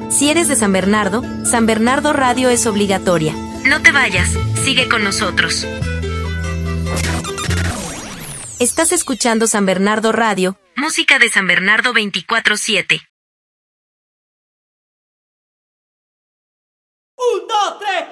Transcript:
Si eres de San Bernardo Radio es obligatoria. No te vayas, sigue con nosotros. Estás escuchando San Bernardo Radio, música de San Bernardo 24/7. 1, 2, 3.